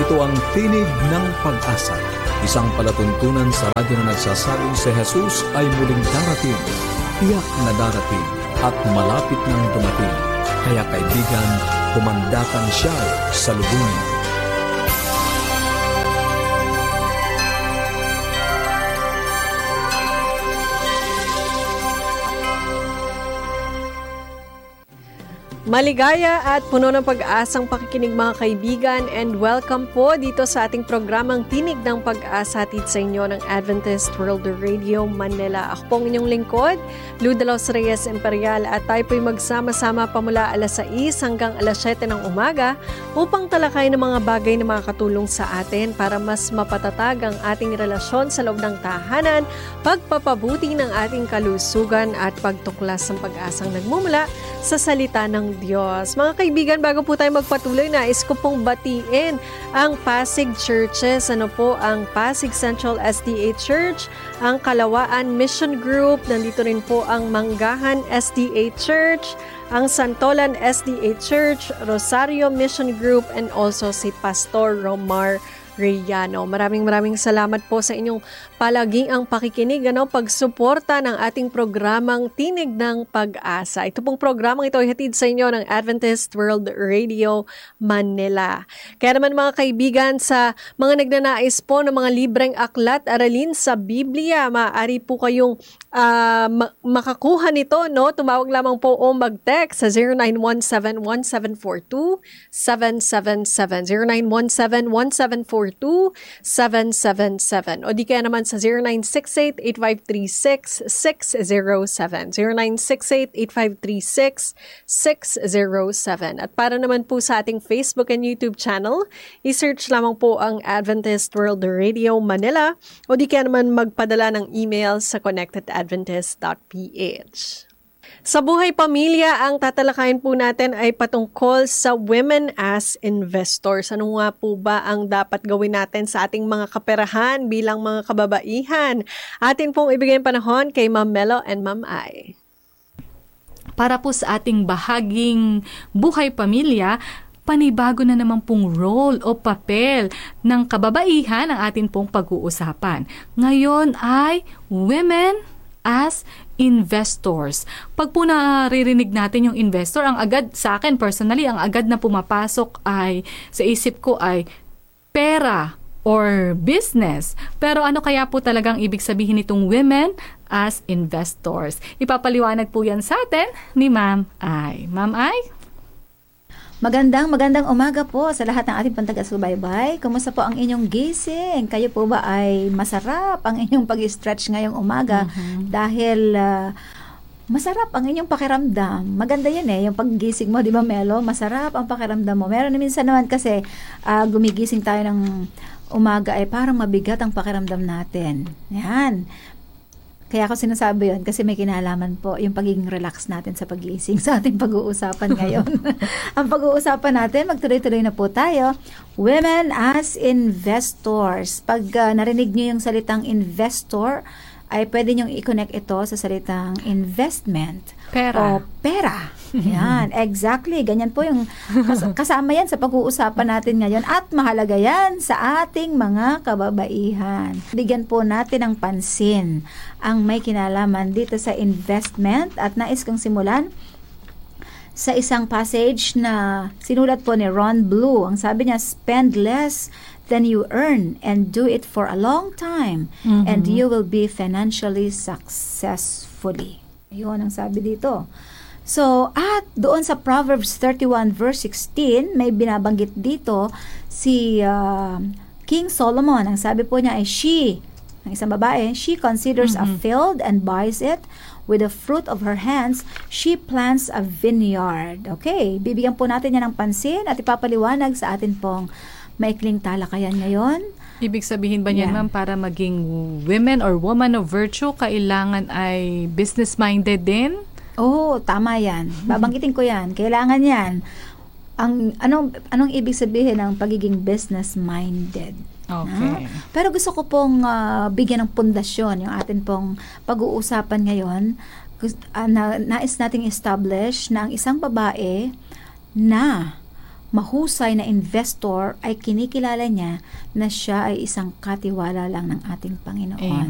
Ito ang Tinig ng Pag-asa, isang palatuntunan sa radyo na nagsasabing si Jesus ay muling darating, tiyak na darating at malapit nang dumating. Kaya kaibigan, kumandatan siya sa lubungin. Maligaya at puno ng pag-asang pakikinig mga kaibigan, and welcome po dito sa ating programang Tinig ng Pag-asa, hatid sa inyo ng Adventist World Radio Manila. Ako pong inyong lingkod, Lou de los Reyes Imperial, at tayo po'y magsama-sama pamula alas 6 hanggang alas 7 ng umaga upang talakay ng mga bagay na makakatulong sa atin para mas mapatatag ang ating relasyon sa loob ng tahanan, pagpapabuti ng ating kalusugan at pagtuklas ng pag-asang nagmumula sa salita ng Diyos. Mga kaibigan, bago po tayo magpatuloy, nais ko pong batiin ang Pasig Churches. Ano po ang Pasig Central SDA Church, ang Kalawaan Mission Group, nandito rin po ang Manggahan SDA Church, ang Santolan SDA Church, Rosario Mission Group, and also si Pastor Romar Reyano. Maraming salamat po sa inyong palaging ang pakikinig, pagsuporta ng ating programang Tinig ng Pag-asa. Ito pong programang ito ay hatid sa inyo ng Adventist World Radio Manila. Kaya naman mga kaibigan, sa mga nagnanais po ng mga libreng aklat, aralin sa Biblia, maaari po kayong makakuha nito, Tumawag lamang po o mag-text sa 0917-1742-777, 0917-1742-777, o di kaya naman sa 0968-8536-607, 0968-8536-607. At para naman po sa ating Facebook and YouTube channel, i-search lamang po ang Adventist World Radio Manila, o di kaya naman magpadala ng email sa connectedadventist.ph. Sa buhay pamilya, ang tatalakayin po natin ay patungkol sa women as investors. Ano nga po ba ang dapat gawin natin sa ating mga kaperahan bilang mga kababaihan? Atin pong ibigay ang panahon kay Ma'am Melo and Ma'am Ai. Para po sa ating bahaging buhay pamilya, panibago na naman pong role o papel ng kababaihan ang atin pong pag-uusapan. Ngayon ay women as investors. Pag po naririnig natin yung investor, ang agad sa akin personally, ang agad na pumapasok ay sa isip ko ay pera or business. Pero ano kaya po talagang ibig sabihin nitong women as investors? Ipapaliwanag po yan sa atin ni Ma'am Ai. Ma'am Ai? Magandang umaga po sa lahat ng ating pantag-asubaybay. Kumusta po ang inyong gising? Kayo po ba ay masarap ang inyong pag-stretch ngayong umaga? Dahil masarap ang inyong pakiramdam. Maganda yan yung paggising mo, di ba Melo? Masarap ang pakiramdam mo. Meron na minsan naman kasi gumigising tayo ng umaga ay parang mabigat ang pakiramdam natin. Yan. Kaya ako sinasabi yun kasi may kinalaman po yung pagiging relax natin sa pag-iising sa ating pag-uusapan ngayon. Ang pag-uusapan natin, magtuloy-tuloy na po tayo. Women as investors. Pag narinig niyo yung salitang investor, ay pwede niyong i-connect ito sa salitang investment. Pera. O pera. Yan, exactly. Ganyan po yung kasama yan sa pag-uusapan natin ngayon at mahalaga yan sa ating mga kababaihan. Bigyan po natin ng pansin ang may kinalaman dito sa investment at nais kong simulan sa isang passage na sinulat po ni Ron Blue. Ang sabi niya, spend less than you earn and do it for a long time and you will be financially successfully. Yun ang sabi dito. So, at doon sa Proverbs 31 verse 16, may binabanggit dito si King Solomon. Ang sabi po niya ay ang isang babae, she considers a field and buys it. With the fruit of her hands, she plants a vineyard. Okay, bibigyan po natin yan ng pansin at ipapaliwanag sa atin pong maikling talakayan ngayon. Ibig sabihin ba niyan, ma'am, para maging women or woman of virtue, kailangan ay business-minded din? Oo, tama yan. Babanggitin ko yan. Kailangan yan. Anong ibig sabihin ng pagiging business-minded? Okay. Pero gusto ko pong bigyan ng pundasyon yung atin pong pag-uusapan ngayon. Nais nating establish na ang isang babae na mahusay na investor ay kinikilala niya na siya ay isang katiwala lang ng ating Panginoon.